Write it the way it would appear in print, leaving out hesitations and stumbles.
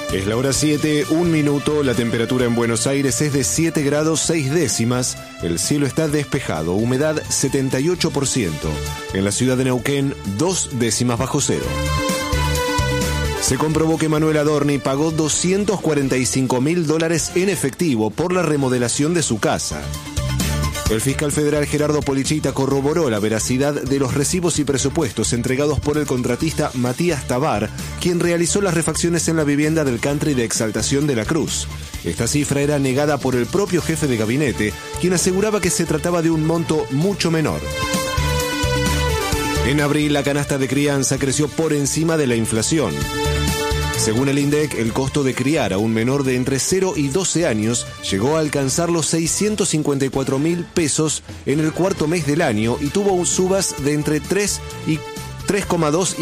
Es la hora 7, 1 minuto, la temperatura en Buenos Aires es de 7 grados 6 décimas, el cielo está despejado, humedad 78%. En la ciudad de Neuquén, 2 décimas bajo cero. Se comprobó que Manuel Adorni pagó $245.000 en efectivo por la remodelación de su casa. El fiscal federal Gerardo Polichita corroboró la veracidad de los recibos y presupuestos entregados por el contratista Matías Tabar, quien realizó las refacciones en la vivienda del country de Exaltación de la Cruz. Esta cifra era negada por el propio jefe de gabinete, quien aseguraba que se trataba de un monto mucho menor. En abril, la canasta de crianza creció por encima de la inflación. Según el INDEC, el costo de criar a un menor de entre 0 y 12 años llegó a alcanzar los 654.000 pesos en el cuarto mes del año y tuvo subas de entre 3,2 y